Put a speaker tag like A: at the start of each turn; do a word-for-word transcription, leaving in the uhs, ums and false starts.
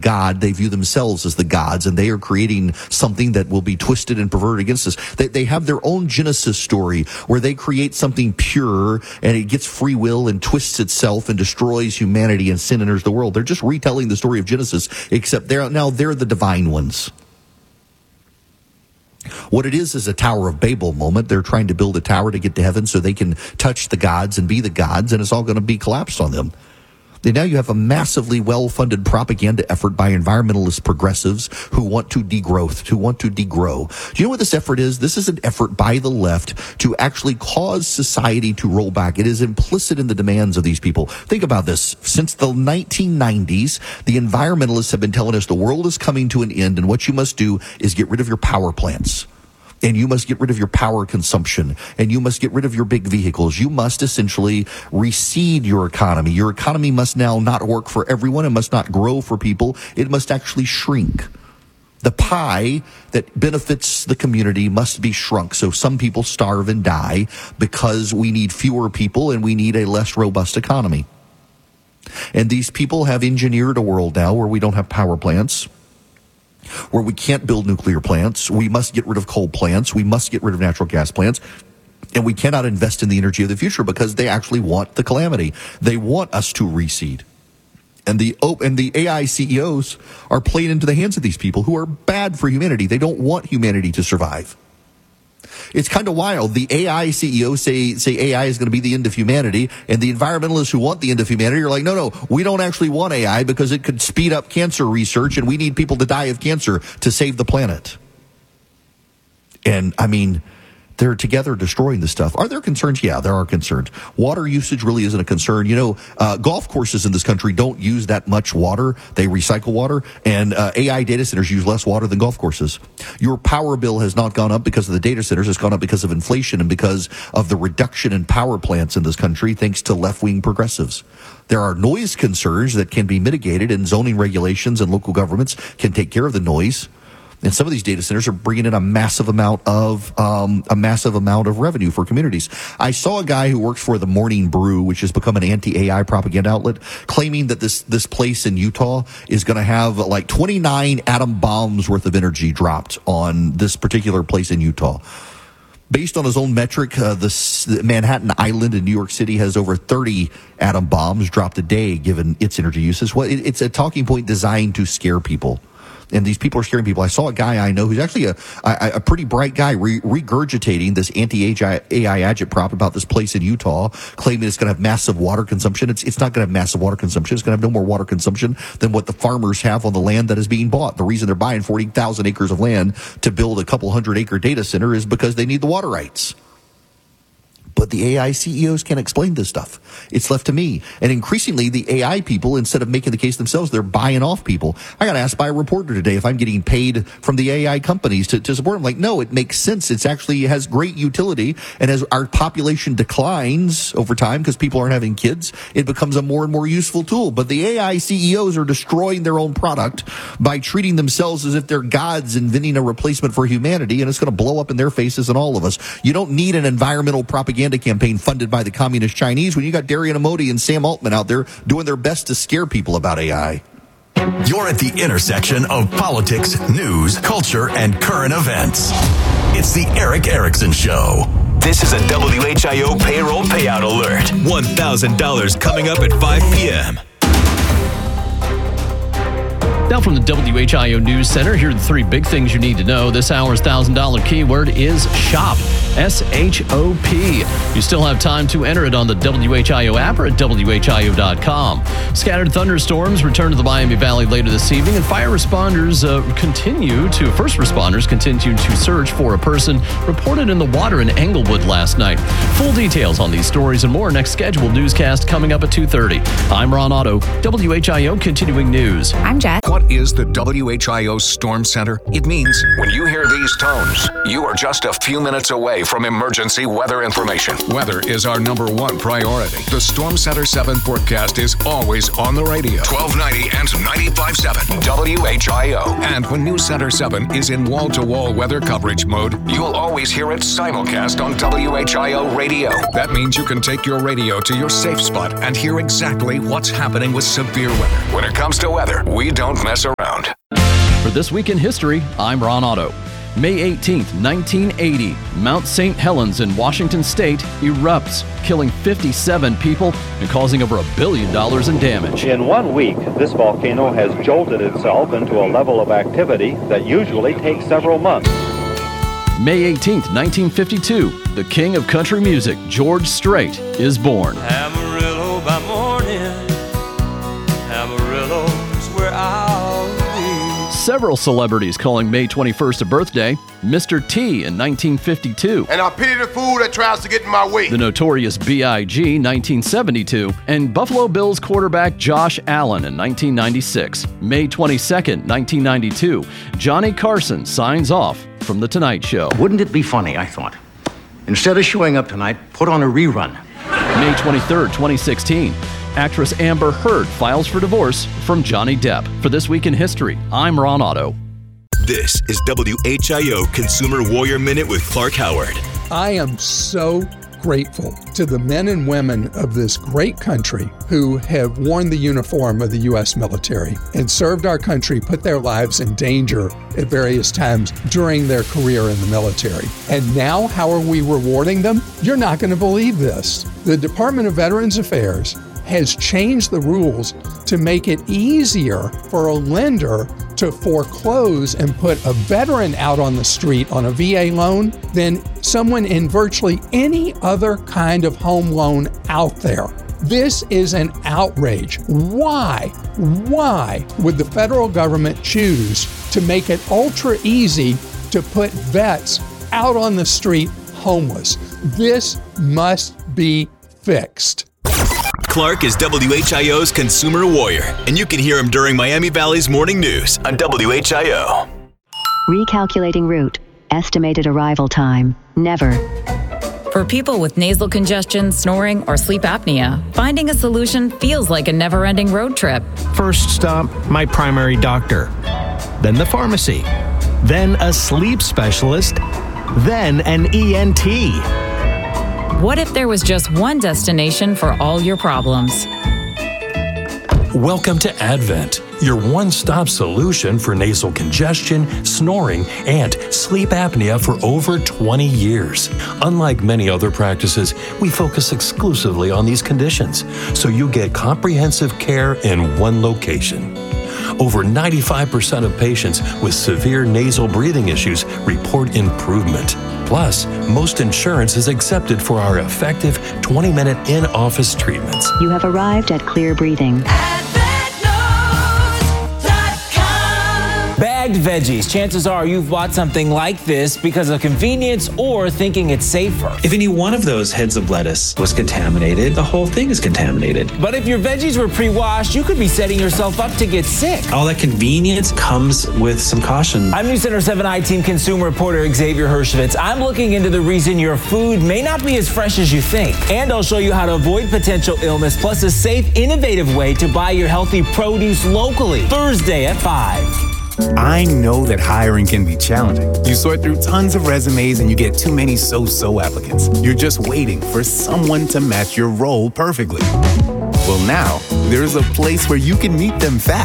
A: God. They view themselves as the gods, and they are creating something that will be twisted and perverted against us. They, they have their own Genesis story where they create something pure, and it gets free will and twists itself and destroys humanity, and sin enters the world. They're just retelling the story of Genesis, except they're now they're the divine ones. What it is is a Tower of Babel moment. They're trying to build a tower to get to heaven so they can touch the gods and be the gods, and it's all going to be collapsed on them. And now you have a massively well-funded propaganda effort by environmentalist progressives who want to degrowth, who want to degrow. Do you know what this effort is? This is an effort by the left to actually cause society to roll back. It is implicit in the demands of these people. Think about this. Since the nineteen nineties, the environmentalists have been telling us the world is coming to an end, and what you must do is get rid of your power plants. And you must get rid of your power consumption, and you must get rid of your big vehicles. You must essentially reseed your economy. Your economy must now not work for everyone. It must not grow for people. It must actually shrink. The pie that benefits the community must be shrunk, so some people starve and die because we need fewer people and we need a less robust economy. And these people have engineered a world now where we don't have power plants, where we can't build nuclear plants. We must get rid of coal plants. We must get rid of natural gas plants. And we cannot invest in the energy of the future because they actually want the calamity. They want us to reseed. And the and the A I C E Os are playing into the hands of these people who are bad for humanity. They don't want humanity to survive. It's kind of wild. The A I C E Os say say A I is going to be the end of humanity, and the environmentalists who want the end of humanity are like, no, no, we don't actually want A I because it could speed up cancer research, and we need people to die of cancer to save the planet. And, I mean, they're together destroying this stuff. Are there concerns? Yeah, there are concerns. Water usage really isn't a concern. You know, uh, golf courses in this country don't use that much water. They recycle water, and uh, A I data centers use less water than golf courses. Your power bill has not gone up because of the data centers. It's gone up because of inflation and because of the reduction in power plants in this country, thanks to left-wing progressives. There are noise concerns that can be mitigated, and zoning regulations and local governments can take care of the noise. And some of these data centers are bringing in a massive amount of um, a massive amount of revenue for communities. I saw a guy who works for the Morning Brew, which has become an anti-A I propaganda outlet, claiming that this this place in Utah is going to have like twenty-nine atom bombs worth of energy dropped on this particular place in Utah. Based on his own metric, uh, this Manhattan Island in New York City has over thirty atom bombs dropped a day, given its energy uses. Well, it, it's a talking point designed to scare people. And these people are scaring people. I saw a guy I know who's actually a a, a pretty bright guy re- regurgitating this anti-A I agitprop about this place in Utah, claiming it's going to have massive water consumption. It's it's not going to have massive water consumption. It's going to have no more water consumption than what the farmers have on the land that is being bought. The reason they're buying forty thousand acres of land to build a couple hundred acre data center is because they need the water rights. But the A I C E Os can't explain this stuff. It's left to me. And increasingly, the A I people, instead of making the case themselves, they're buying off people. I got asked by a reporter today if I'm getting paid from the A I companies to, to support them. Like, no, it makes sense. It's actually it has great utility. And as our population declines over time because people aren't having kids, it becomes a more and more useful tool. But the A I C E Os are destroying their own product by treating themselves as if they're gods, inventing a replacement for humanity, and it's going to blow up in their faces and all of us. You don't need an environmental propaganda campaign funded by the communist Chinese when you got Darian Amodi and Sam Altman out there doing their best to scare people about A I.
B: You're at the intersection of politics, news, culture, and current events. It's the Erick Erickson Show. This is a W H I O payroll payout alert. one thousand dollars coming up at five p.m.
C: Now from the W H I O News Center, here are the three big things you need to know. This hour's one thousand dollars keyword is SHOP, S H O P. You still have time to enter it on the W H I O app or at W H I O dot com. Scattered thunderstorms return to the Miami Valley later this evening, and fire responders uh, continue to, first responders continue to search for a person reported in the water in Englewood last night. Full details on these stories and more next scheduled newscast coming up at two thirty. I'm Ron Otto, W H I O Continuing News.
D: I'm Jet.
E: What is the W H I O Storm Center? It means when you hear these tones, you are just a few minutes away from emergency weather information. Weather is our number one priority. The Storm Center seven forecast is always on the radio. twelve ninety and ninety-five point seven W H I O. And when News Center seven is in wall-to-wall weather coverage mode, you'll always hear it simulcast on W H I O radio. That means you can take your radio to your safe spot and hear exactly what's happening with severe weather. When it comes to weather, we don't mess around.
C: For This Week in History, I'm Ron Otto. May eighteenth, nineteen eighty, Mount Saint Helens in Washington State erupts, killing fifty-seven people and causing over a billion dollars in damage.
D: In one week, this volcano has jolted itself into a level of activity that usually takes several months.
C: May eighteenth, nineteen fifty-two, the king of country music, George Strait, is born.
F: Amarillo by morning, Amarillo's where I'll be.
C: Several celebrities calling May twenty-first a birthday. Mister T in nineteen fifty-two.
G: And I pity the fool that tries to get in my way.
C: The Notorious B I G nineteen seventy-two. And Buffalo Bills quarterback Josh Allen in nineteen ninety-six. May twenty-second, nineteen ninety-two. Johnny Carson signs off from The Tonight Show.
H: Wouldn't it be funny, I thought, instead of showing up tonight, put on a rerun.
C: May twenty-third, twenty sixteen. Actress Amber Heard files for divorce from Johnny Depp. For This Week in History, I'm Ron Otto.
B: This is W H I O Consumer Warrior Minute with Clark Howard.
I: I am so grateful to the men and women of this great country who have worn the uniform of the U S military and served our country, put their lives in danger at various times during their career in the military. And now, how are we rewarding them? You're not going to believe this. The Department of Veterans Affairs has changed the rules to make it easier for a lender to foreclose and put a veteran out on the street on a V A loan than someone in virtually any other kind of home loan out there. This is an outrage. Why? Why would the federal government choose to make it ultra easy to put vets out on the street homeless? This must be fixed.
B: Clark is W H I O's Consumer Warrior, and you can hear him during Miami Valley's Morning News on W H I O.
J: Recalculating route. Estimated arrival time. Never.
K: For people with nasal congestion, snoring, or sleep apnea, finding a solution feels like a never-ending road trip.
L: First stop, my primary doctor. Then the pharmacy. Then a sleep specialist. Then an E N T.
K: What if there was just one destination for all your problems?
M: Welcome to Advent, your one-stop solution for nasal congestion, snoring, and sleep apnea for over twenty years. Unlike many other practices, we focus exclusively on these conditions, so you get comprehensive care in one location. Over ninety-five percent of patients with severe nasal breathing issues report improvement. Plus, most insurance is accepted for our effective twenty-minute in-office treatments.
J: You have arrived at Clear Breathing.
N: Bagged veggies. Chances are you've bought something like this because of convenience or thinking it's safer.
O: If any one of those heads of lettuce was contaminated, the whole thing is contaminated.
N: But if your veggies were pre-washed, you could be setting yourself up to get sick.
O: All that convenience comes with some caution.
N: I'm News Center seven I-Team consumer reporter Xavier Hershevitz. I'm looking into the reason your food may not be as fresh as you think. And I'll show you how to avoid potential illness, plus a safe, innovative way to buy your healthy produce locally. Thursday at five.
P: I know that hiring can be challenging. You sort through tons of resumes and you get too many so-so applicants. You're just waiting for someone to match your role perfectly. Well, now, there's a place where you can meet them fast.